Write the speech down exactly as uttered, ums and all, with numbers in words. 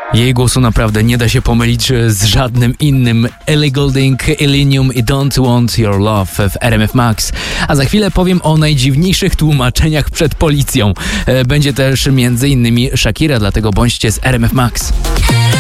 Jej głosu naprawdę nie da się pomylić z żadnym innym. Ellie Goulding, Illenium i Don't Want Your Love w R M F Max. A za chwilę powiem o najdziwniejszych tłumaczeniach przed policją. Będzie też między innymi Shakira, dlatego bądźcie z R M F Max.